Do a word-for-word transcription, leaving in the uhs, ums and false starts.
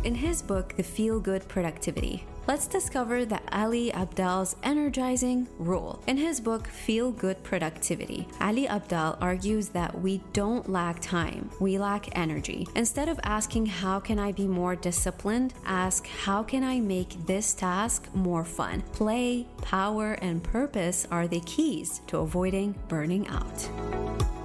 in his book, The Feel Good Productivity. Let's discover the Ali Abdaal's energizing rule. In his book, Feel Good Productivity, Ali Abdaal argues that we don't lack time, we lack energy. Instead of asking, how can I be more disciplined? Ask, how can I make this task more fun? Play, power, and purpose are the keys to avoiding burning out.